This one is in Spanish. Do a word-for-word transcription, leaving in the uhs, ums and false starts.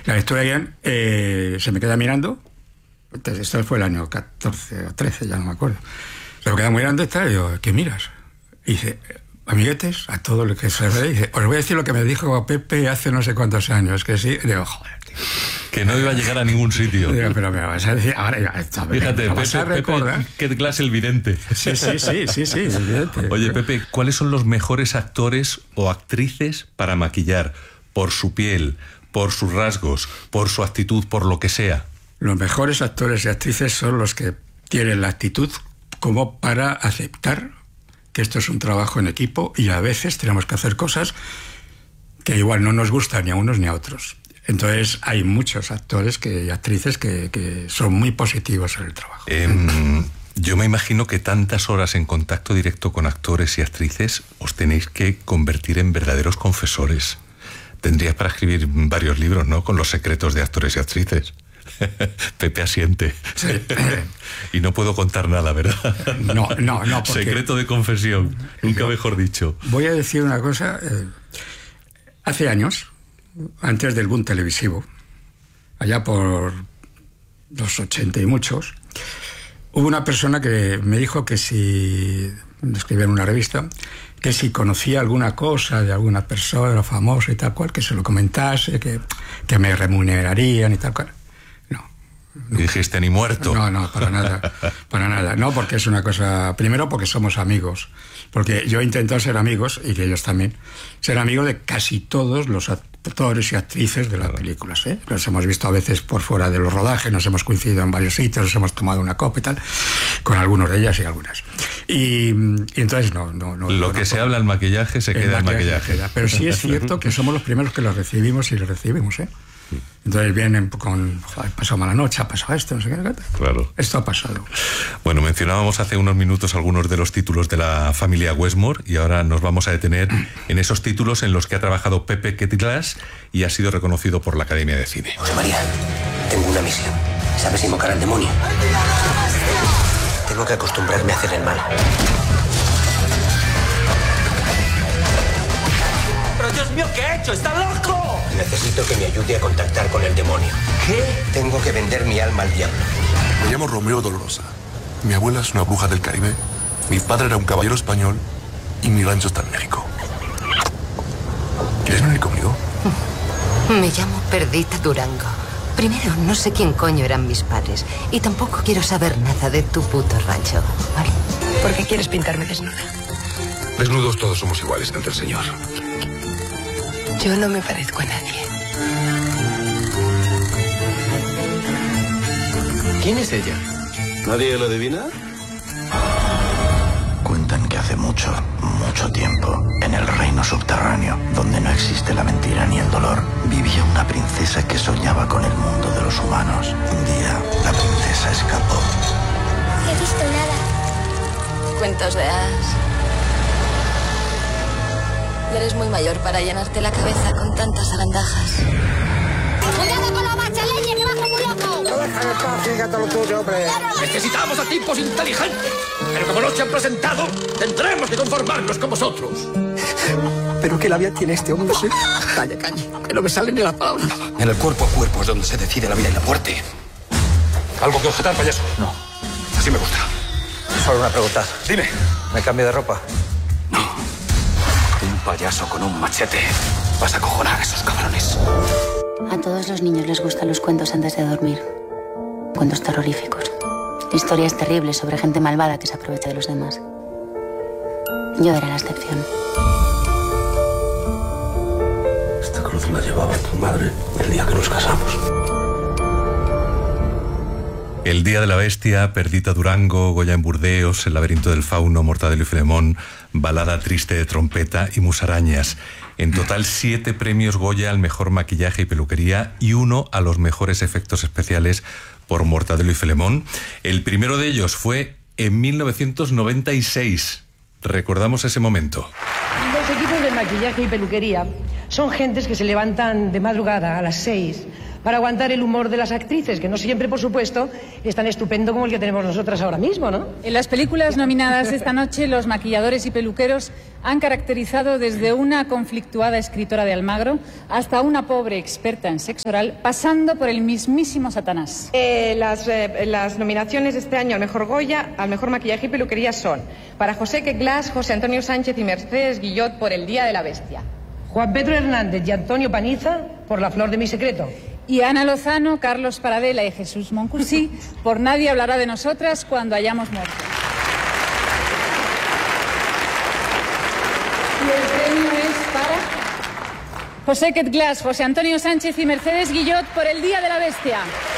La lectura de guión, eh, se me queda mirando. Entonces, esto fue el año catorce o trece, ya no me acuerdo. Se me queda mirando y tal, y digo, ¿qué miras? Y dice, amiguetes, a todo lo que se ve, dice, os voy a decir lo que me dijo Pepe hace no sé cuántos años, que sí. Y digo, joder, tío. Que no iba a llegar a ningún sitio. Digo, pero me vas a decir, ahora ya está. Fíjate, vas Pepe, a recordar. Pepe, qué clase el vidente. Sí, sí, sí, sí, sí, el vidente. Oye, Pepe, ¿cuáles son los mejores actores o actrices para maquillar? Por su piel, por sus rasgos, por su actitud, por lo que sea. Los mejores actores y actrices son los que tienen la actitud como para aceptar que esto es un trabajo en equipo y a veces tenemos que hacer cosas que igual no nos gustan ni a unos ni a otros. Entonces hay muchos actores que, y actrices que, que son muy positivos en el trabajo. Eh, yo me imagino que tantas horas en contacto directo con actores y actrices os tenéis que convertir en verdaderos confesores. Tendrías para escribir varios libros, ¿no? Con los secretos de actores y actrices. Pepe asiente. Sí. Y no puedo contar nada, ¿verdad? No, no, no. Porque secreto de confesión, nunca yo, mejor dicho. Voy a decir una cosa. Eh, hace años, antes del boom televisivo, allá por los ochenta y muchos, hubo una persona que me dijo que si, escribía en una revista, que si conocía alguna cosa de alguna persona famosa y tal cual, que se lo comentase, que, que me remunerarían y tal cual. No. Dijiste ni muerto. No, no, para nada, para nada. No, porque es una cosa... Primero porque somos amigos. Porque yo he intentado ser amigos, y que ellos también, ser amigos de casi todos los actores y actrices de las claro. películas, ¿eh? Los hemos visto a veces por fuera de los rodajes, nos hemos coincidido en varios sitios, nos hemos tomado una copa y tal, con algunos de ellas y algunas. Y, y entonces no... no, no Lo no, que no, se habla el maquillaje se el queda en maquillaje. maquillaje. Queda. Pero sí es cierto que somos los primeros que los recibimos y los recibimos, ¿eh? Entonces vienen con, joder, ha pasado mala noche, ha pasado esto, no sé qué. Claro. Esto ha pasado. Bueno, mencionábamos hace unos minutos algunos de los títulos de la familia Westmore y ahora nos vamos a detener en esos títulos en los que ha trabajado Pepe Ketglas y ha sido reconocido por la Academia de Cine. José María, tengo una misión. ¿Sabes invocar al demonio? Tengo que acostumbrarme a hacer el mal. ¡Pero Dios mío, qué he hecho! ¡Está loco! Necesito que me ayude a contactar con el demonio. ¿Qué? Tengo que vender mi alma al diablo. Me llamo Romeo Dolorosa. Mi abuela es una bruja del Caribe. Mi padre era un caballero español. Y mi rancho está en México. ¿Quieres venir conmigo? Me llamo Perdita Durango. Primero, no sé quién coño eran mis padres. Y tampoco quiero saber nada de tu puto rancho, ¿vale? ¿Por qué quieres pintarme desnuda? Desnudos todos somos iguales ante el Señor. Yo no me parezco a nadie. ¿Quién es ella? ¿Nadie lo adivina? Cuentan que hace mucho, mucho tiempo, en el reino subterráneo, donde no existe la mentira ni el dolor, vivía una princesa que soñaba con el mundo de los humanos. Un día, la princesa escapó. No he visto nada. Cuentos de hadas. Eres muy mayor para llenarte la cabeza con tantas arandajas. ¡Cuidado con la marcha, leña, que va como loco! No dejan en paz, fíjate lo tuyo, hombre. Necesitamos a tipos inteligentes. Pero como no se han presentado, tendremos que conformarnos con vosotros. ¿Pero qué labia tiene este hombre? Calla, calla, que no me salen ni las palabras. En el cuerpo a cuerpo es donde se decide la vida y la muerte. ¿Algo que objetar, payaso? No. Así me gusta. Solo una pregunta. Dime. ¿Me cambio de ropa? Un payaso con un machete. Vas a acojonar a esos cabrones. A todos los niños les gustan los cuentos antes de dormir. Cuentos terroríficos. Historias terribles sobre gente malvada que se aprovecha de los demás. Yo era la excepción. Esta cruz la llevaba tu madre el día que nos casamos. El Día de la Bestia, Perdita Durango, Goya en Burdeos, El laberinto del fauno, Mortadelo y Filemón, Balada triste de trompeta y Musarañas. En total, siete premios Goya al mejor maquillaje y peluquería y uno a los mejores efectos especiales por Mortadelo y Filemón. El primero de ellos fue en mil novecientos noventa y seis. Recordamos ese momento. Los equipos de maquillaje y peluquería son gentes que se levantan de madrugada a las seis para aguantar el humor de las actrices, que no siempre, por supuesto, es tan estupendo como el que tenemos nosotras ahora mismo, ¿no? En las películas nominadas esta noche, los maquilladores y peluqueros han caracterizado desde una conflictuada escritora de Almagro hasta una pobre experta en sexo oral, pasando por el mismísimo Satanás. Eh, las, eh, las nominaciones este año al mejor Goya, al mejor maquillaje y peluquería son para José Glass, José Antonio Sánchez y Mercedes Guillot por El Día de la Bestia. Juan Pedro Hernández y Antonio Paniza por La Flor de mi Secreto. Y Ana Lozano, Carlos Paradela y Jesús Moncursí por Nadie hablará de nosotras cuando hayamos muerto. Y el premio es para José Glass, José Antonio Sánchez y Mercedes Guillot por El Día de la Bestia.